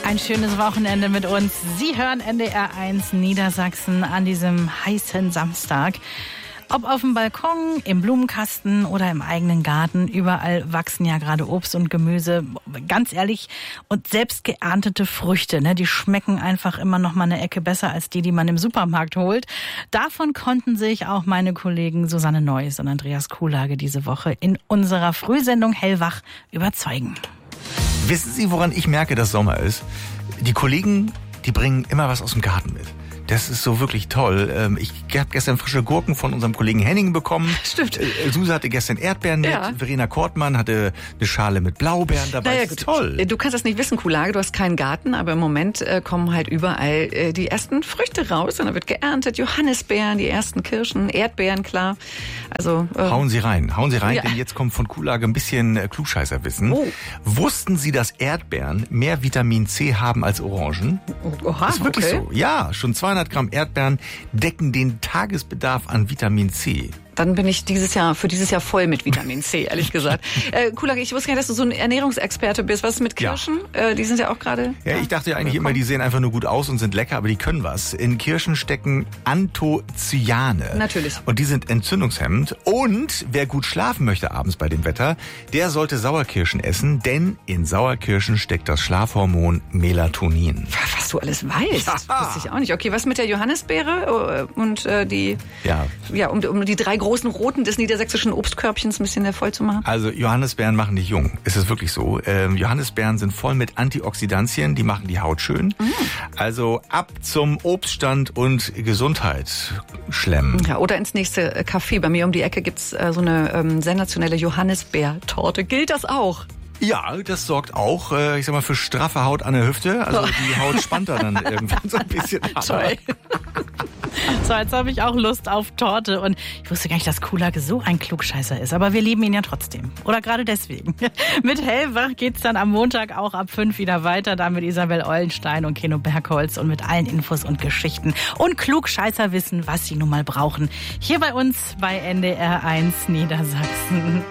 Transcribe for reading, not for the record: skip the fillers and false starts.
Ein schönes Wochenende mit uns. Sie hören NDR 1 Niedersachsen an diesem heißen Samstag. Ob auf dem Balkon, im Blumenkasten oder im eigenen Garten, überall wachsen ja gerade Obst und Gemüse. Ganz ehrlich, und selbst geerntete Früchte, die schmecken einfach immer noch mal eine Ecke besser als die man im Supermarkt holt. Davon konnten sich auch meine Kollegen Susanne Neuss und Andreas Kuhlage diese Woche in unserer Frühsendung Hellwach überzeugen. Wissen Sie, woran ich merke, dass Sommer ist? Die Kollegen, die bringen immer was aus dem Garten mit. Das ist so wirklich toll. Ich habe gestern frische Gurken von unserem Kollegen Henning bekommen. Stimmt. Suse hatte gestern Erdbeeren mit. Ja. Verena Kortmann hatte eine Schale mit Blaubeeren dabei. Naja, das ist toll. Du kannst das nicht wissen, Kuhlage, du hast keinen Garten, aber im Moment kommen halt überall die ersten Früchte raus und dann wird geerntet. Johannisbeeren, die ersten Kirschen, Erdbeeren, klar. Also Hauen Sie rein, Ja. denn jetzt kommt von Kuhlage ein bisschen Klugscheißerwissen. Oh. Wussten Sie, dass Erdbeeren mehr Vitamin C haben als Orangen? Oha, Das ist wirklich okay. so. Ja, schon 200 Gramm Erdbeeren decken den Tagesbedarf an Vitamin C. Dann bin ich für dieses Jahr voll mit Vitamin C, ehrlich gesagt. Kuhlage, ich wusste gar nicht, dass du so ein Ernährungsexperte bist. Was ist mit Kirschen? Die sind ja auch gerade... Ja, ich dachte ja eigentlich immer, die sehen einfach nur gut aus und sind lecker, aber die können was. In Kirschen stecken Anthocyane. Natürlich. Und die sind entzündungshemmend. Und wer gut schlafen möchte abends bei dem Wetter, der sollte Sauerkirschen essen, denn in Sauerkirschen steckt das Schlafhormon Melatonin. Was du alles weißt, Ja. wusste ich auch nicht. Okay, was mit der Johannisbeere und die... Ja. Um die 3 großen Roten des niedersächsischen Obstkörbchens ein bisschen voll zu machen? Also Johannisbeeren machen dich jung. Es ist wirklich so. Johannisbeeren sind voll mit Antioxidantien, die machen die Haut schön. Also ab zum Obststand und Gesundheit schlemmen. Ja, oder ins nächste Café. Bei mir um die Ecke gibt's so eine sensationelle Johannisbeertorte. Gilt das auch? Ja, das sorgt auch, ich sag mal, für straffe Haut an der Hüfte. Also die Haut spannt da dann irgendwann so ein bisschen. Toll. So, jetzt habe ich auch Lust auf Torte. Und ich wusste gar nicht, dass Kuhlage so ein Klugscheißer ist. Aber wir lieben ihn ja trotzdem. Oder gerade deswegen. Mit Hellwach geht's dann am Montag auch ab 5 wieder weiter. Da mit Isabel Eulenstein und Keno Bergholz und mit allen Infos und Geschichten. Und Klugscheißer wissen, was sie nun mal brauchen. Hier bei uns bei NDR 1 Niedersachsen.